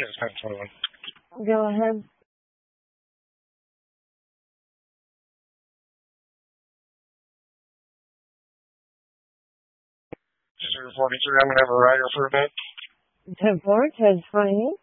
Yes, 1021. Go ahead. Just reporting, sir. I'm going to have a rider for a bit. 10-4, 10-20.